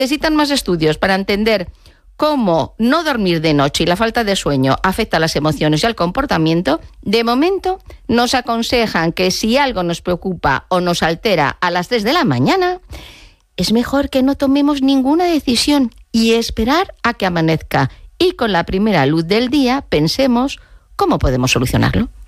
necesitan más estudios para entender cómo no dormir de noche y la falta de sueño afecta a las emociones y al comportamiento, de momento nos aconsejan que si algo nos preocupa o nos altera a las 3 de la mañana, es mejor que no tomemos ninguna decisión y esperar a que amanezca. Y con la primera luz del día pensemos cómo podemos solucionarlo.